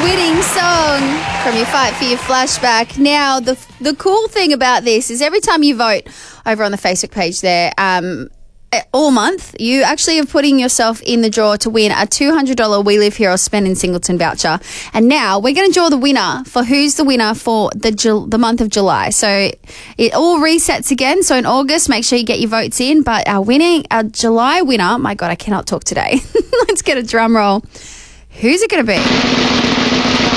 winning song from your Fight For You flashback. Now, the cool thing about this is every time you vote over on the Facebook page there, all month, you actually are putting yourself in the draw to win a $200 We Live Here or Spend in Singleton voucher. And now we're going to draw the winner for who's the winner for the month of July. So it all resets again. So in August, make sure you get your votes in. But our July winner, my God, I cannot talk today. Let's get a drum roll. Who's it going to be?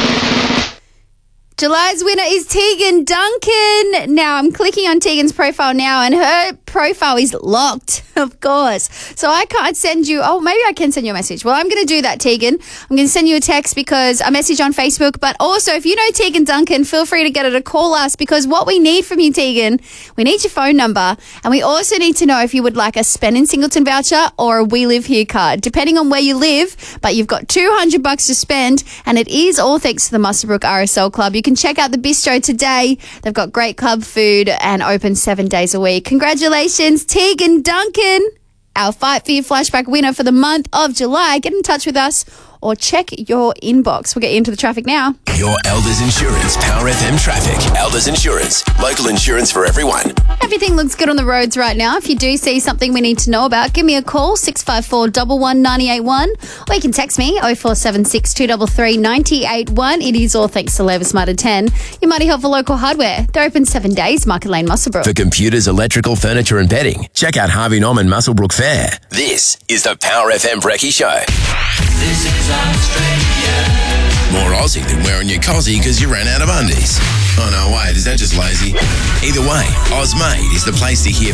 July's winner is Tegan Duncan. Now, I'm clicking on Tegan's profile now, and her profile is locked, of course. So I can't send you... Oh, maybe I can send you a message. Well, I'm going to do that, Tegan. I'm going to send you a text because a message on Facebook. But also, if you know Tegan Duncan, feel free to get her to call us because what we need from you, Tegan, we need your phone number, and we also need to know if you would like a Spend in Singleton voucher or a We Live Here card, depending on where you live. But you've got $200 to spend, and it is all thanks to the Muswellbrook RSL Club. You can check out the bistro today. They've got great club food and open 7 days a week. Congratulations, Tegan Duncan, our Fight For You flashback winner for the month of July. Get in touch with us or check your inbox. We'll get you into the traffic now. Your Elders Insurance Power FM traffic. Elders Insurance, local insurance for everyone. Everything looks good on the roads right now. If you do see something we need to know about, give me a call, 654 119 981, or you can text me, 0476 233 981. It is all thanks to Lever Smarter 10, your mighty helpful local hardware. They're open 7 days, Market Lane, Muswellbrook. For computers, electrical, furniture and bedding, check out Harvey Norman Muswellbrook Fair. This is the Power FM Brekkie Show. This is Australia. More Aussie than wearing your cozzy because you ran out of undies. Oh no, wait, is that just lazy? Either way, Ozmade is the place to hear